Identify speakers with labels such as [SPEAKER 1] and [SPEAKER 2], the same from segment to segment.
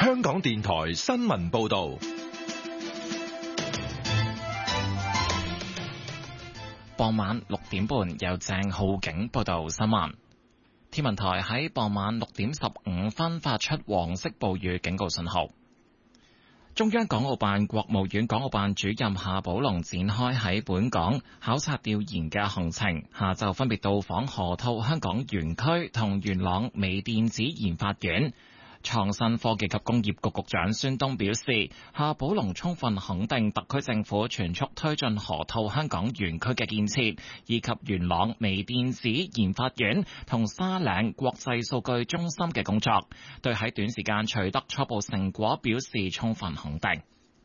[SPEAKER 1] 香港電台新聞報道。
[SPEAKER 2] 傍晚6點半，由鄭浩景報道新聞。天文台喺傍晚6點15分發出黃色暴雨警告信號。中央港澳辦、國務院港澳辦主任夏寶龍展開喺本港考察調研嘅行程，下晝分別到訪河套香港園區同元朗微電子研發園。創新科技及工業局局長孫東表示，夏寶龍充分肯定特區政府全速推進河套香港園區嘅建設，以及元朗微電子研發園同沙嶺國際數據中心嘅工作，對喺短時間取得初步成果表示充分肯定。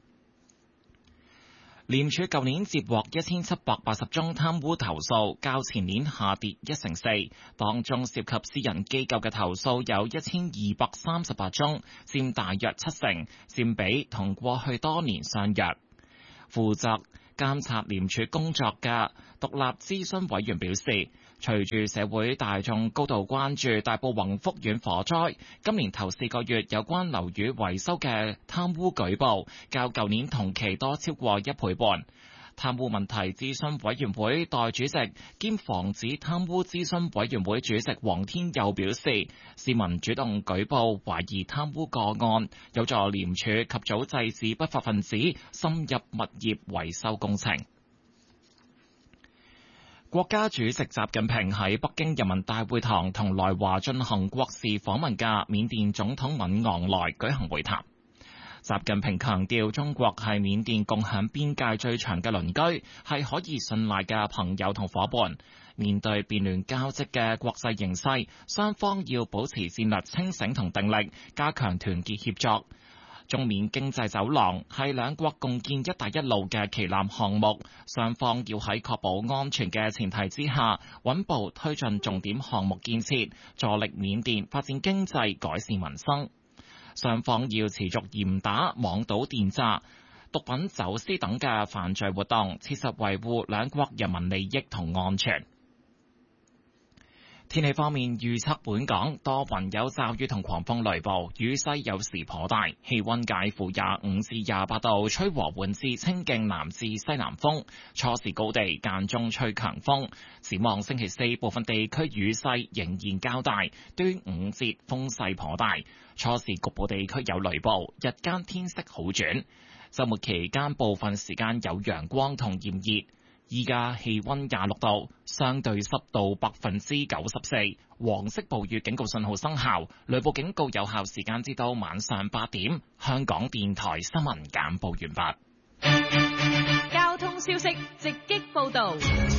[SPEAKER 2] 廉署舊年接獲1780宗貪污投訴，較前年下跌14%，當中涉及私人機構嘅投訴有1238宗，佔大約70%，佔比同過去多年相若。負責監察廉署工作嘅獨立諮詢委員表示，隨住社會大眾高度關注大埔宏福苑火災，今年頭4個月有關樓宇維修嘅貪污舉報，較舊年同期多超過1倍半。貪污問題諮詢委員會代主席兼防止貪污諮詢委員會主席黃天佑表示，市民主動舉報懷疑貪污個案，有助廉署及早制止不法分子深入物業維修工程。國家主席習近平喺北京人民大會堂同來華進行國事訪問嘅緬甸總統敏昂萊舉行會談。習近平強調，中國係緬甸共享邊界最長嘅鄰居，係可以信賴嘅朋友同伙伴。面對變亂交織嘅國際形勢，雙方要保持戰略清醒同定力，加強團結協作。中緬經濟走廊係兩國共建一帶一路嘅旗艦項目，雙方要喺確保安全嘅前提之下，穩步推進重點項目建設，助力緬甸發展經濟、改善民生。雙方要持續嚴打網賭電詐、毒品走私等嘅犯罪活動，切實維護兩國人民利益同安全。天氣方面，預測本港多雲有驟雨同狂風雷暴，雨勢有時頗大，氣溫介乎25至28度，吹和緩至清勁南至西南風，初時高地間中吹強風。展望星期4，部分地區雨勢仍然較大，端午節風勢頗大，初時局部地區有雷暴，日間天色好轉。週末期間部分時間有陽光同炎熱。依家氣溫26度，相對濕度94%，黃色暴雨警告信號生效，雷暴警告有效時間至到晚上8點。香港電台新聞簡報完
[SPEAKER 3] 畢。交通消息直擊報道。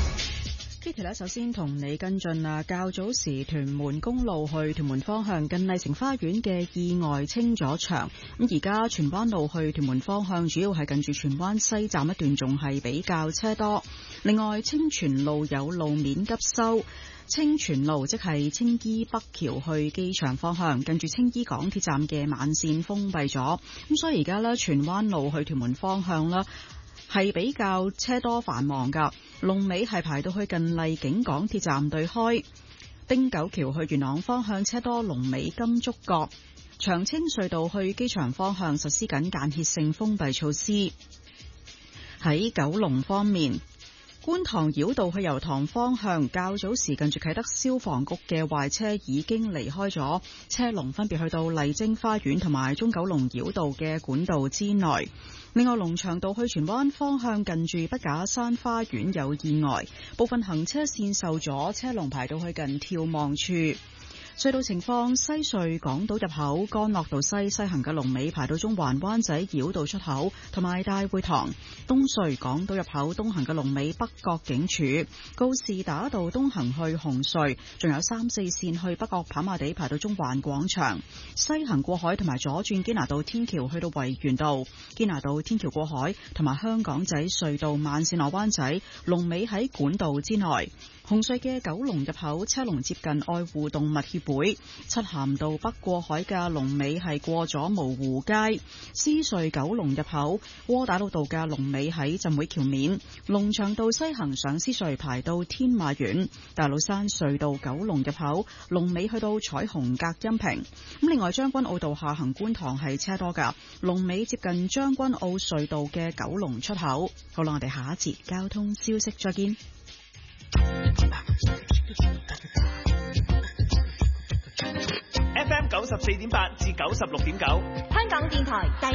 [SPEAKER 4] Kitty 首先同你跟進啊，較早時屯門公路去屯門方向近麗城花園嘅意外清咗場，咁而家荃灣路去屯門方向主要係近住荃灣西站一段仲係比較車多。另外清泉路有路面急修，清泉路即係青衣北橋去機場方向近住青衣港鐵站嘅慢線封閉咗，咁所以而家呢，荃灣路去屯門方向啦係比較車多繁忙噶，龍尾係排到去近麗景港鐵站對開。汀九橋去元朗方向車多，龍尾金竹角。長青隧道去機場方向實施緊間歇性封閉措施。喺九龍方面，觀塘繞道去油塘方向較早時近住啟德消防局嘅壞車已經離開咗，車龍分別去到麗晶花園同埋中九龍繞道嘅管道之內。另外，龍翔道去荃灣方向近住筆架山花園有意外，部分行車線受阻，車龍排到去近眺望處。隧道情況，西隧港島入口干諾道西行嘅龍尾排到中環灣仔繞道出口同埋大會堂。東隧港島入口東行嘅龍尾北角警署。告士打道東行去紅隧，仲有3、4線去北角跑馬地排到中環廣場。西行過海同埋左轉堅拿道天橋去到維園道。堅拿道天橋過海同埋香港仔隧道慢線落灣仔龍尾喺管道之內。紅隧嘅九龍入口車龍接近愛護動物協會；漆咸道北過海嘅龍尾係過咗蕪湖街；獅隧九龍入口窩打老道嘅龍尾喺浸會橋面；龍翔道西行上獅隧排到天馬苑；大老山隧道九龍入口龍尾去到彩虹隔音屏。咁另外將軍澳道下行觀塘係車多㗎，龍尾接近將軍澳隧道嘅九龍出口。好啦，我哋下一節交通消息再見。
[SPEAKER 5] FM 94.8至96.9，
[SPEAKER 3] 香港電台第